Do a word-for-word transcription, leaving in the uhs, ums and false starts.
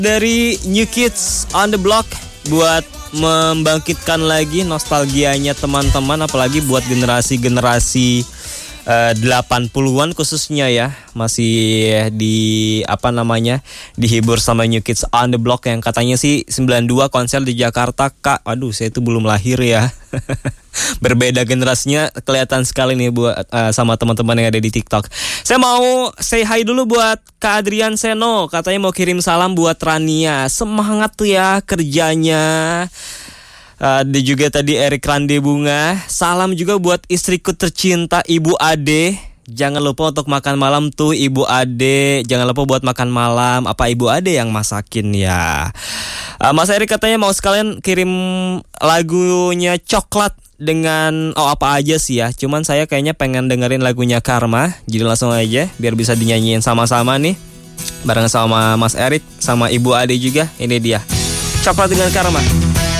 Dari New Kids on the Block buat membangkitkan lagi nostalgianya teman-teman, apalagi buat generasi-generasi uh, delapan puluhan khususnya ya, masih di apa namanya dihibur sama New Kids on the Block yang katanya sih sembilan puluh dua konser di Jakarta. Kak, aduh saya itu belum lahir ya. Berbeda generasinya kelihatan sekali nih buat uh, sama teman-teman yang ada di TikTok. Saya mau say hi dulu buat Kak Adrian Seno, katanya mau kirim salam buat Rania. Semangat tuh ya kerjanya. Uh, ada juga tadi Erik Rande Bunga. Salam juga buat istriku tercinta Ibu Ade. Jangan lupa untuk makan malam tuh Ibu Ade. Jangan lupa buat makan malam. Apa Ibu Ade yang masakin ya? Uh, Mas Erik katanya mau sekalian kirim lagunya Coklat dengan oh apa aja sih ya. Cuman saya kayaknya pengen dengerin lagunya Karma. Jadi langsung aja biar bisa dinyanyiin sama-sama nih bareng sama Mas Erik sama Ibu Ade juga. Ini dia Coklat dengan Karma.